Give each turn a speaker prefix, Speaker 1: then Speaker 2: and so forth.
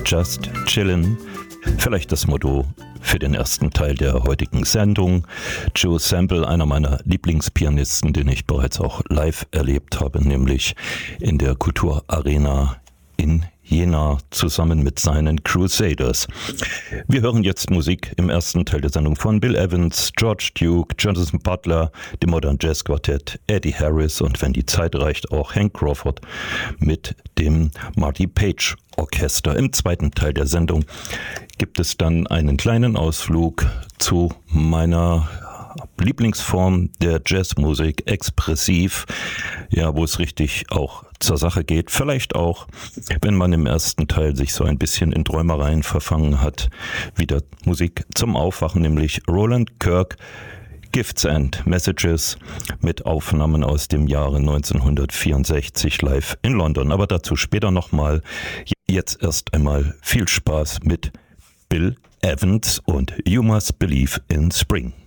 Speaker 1: Just Chillin'. Vielleicht das Motto für den ersten Teil der heutigen Sendung. Joe Sample, einer meiner Lieblingspianisten, den ich bereits auch live erlebt habe, nämlich in der Kulturarena in Jena zusammen mit seinen Crusaders. Wir hören jetzt Musik im ersten Teil der Sendung von Bill Evans, George Duke, Jonathan Butler, dem Modern Jazz Quartett, Eddie Harris und wenn die Zeit reicht auch Hank Crawford mit dem Marty Page Orchester. Im zweiten Teil der Sendung gibt es dann einen kleinen Ausflug zu meiner Lieblingsform der Jazzmusik, expressiv, ja, wo es richtig auch zur Sache geht. Vielleicht auch, wenn man im ersten Teil sich so ein bisschen in Träumereien verfangen hat, wieder Musik zum Aufwachen, nämlich Roland Kirk, Gifts and Messages mit Aufnahmen aus dem Jahre 1964 live in London. Aber dazu später nochmal. Jetzt erst einmal viel Spaß mit Bill Evans und You Must Believe in Spring.